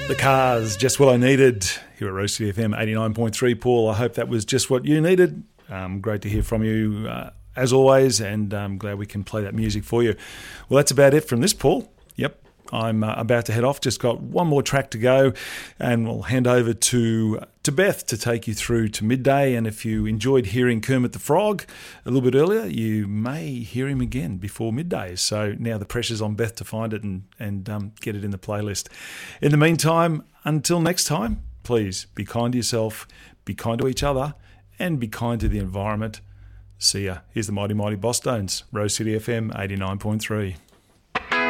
The Cars, just what I needed here at Rose City FM 89.3. Paul, I hope that was just what you needed. Great to hear from you as always, and I'm glad we can play that music for you. Well, that's about it from this, Paul. Yep, I'm about to head off. Just got one more track to go, and we'll hand over to Beth to take you through to midday. And if you enjoyed hearing Kermit the Frog a little bit earlier, you may hear him again before midday. So now the pressure's on Beth to find it and get it in the playlist. In the meantime, until next time, please be kind to yourself, be kind to each other, and be kind to the environment. See ya. Here's the Mighty Mighty Boss Stones, Rose City FM 89.3.